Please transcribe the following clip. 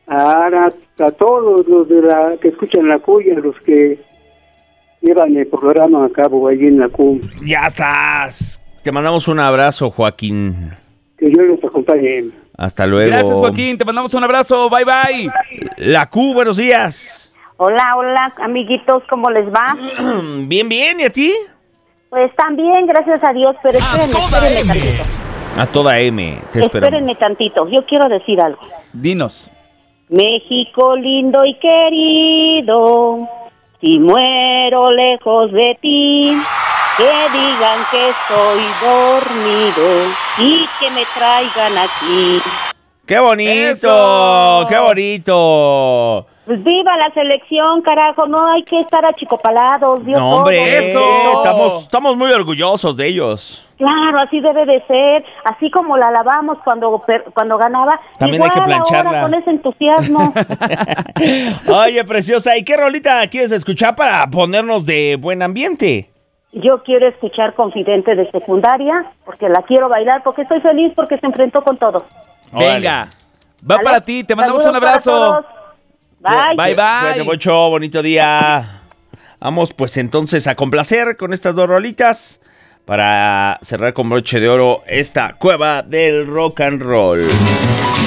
A todos los que escuchan la cuya, los que llevan el programa a cabo allí en la CUM. Ya estás. Te mandamos un abrazo, Joaquín. Que Dios los acompañe. Hasta luego. Gracias, Joaquín. Te mandamos un abrazo. Bye, bye. La Q, buenos días. Hola, amiguitos, ¿cómo les va? Bien, ¿y a ti? Pues también, gracias a Dios, pero espérenme tantito. A toda M, te espero. Espérenme tantito, yo quiero decir algo. Dinos. México lindo y querido, si muero lejos de ti, que digan que estoy dormido y que me traigan aquí. ¡Qué bonito! ¡Eso! ¡Qué bonito! Pues viva la selección, carajo, no hay que estar achicopalados, Dios. No, hombre, todo. Estamos muy orgullosos de ellos. Claro, así debe de ser, así como la alabamos cuando ganaba. También igual hay que plancharla. ahora con ese entusiasmo. Oye, preciosa, ¿y qué rolita quieres escuchar para ponernos de buen ambiente? Yo quiero escuchar Confidente de Secundaria, porque la quiero bailar, porque estoy feliz porque se enfrentó con todo. Venga. Va ¿Vale? para ti, te mandamos Saludos un abrazo. para todos. Bye. Cuídate mucho, bonito día. Vamos pues entonces a complacer con estas dos rolitas para cerrar con broche de oro esta cueva del rock and roll.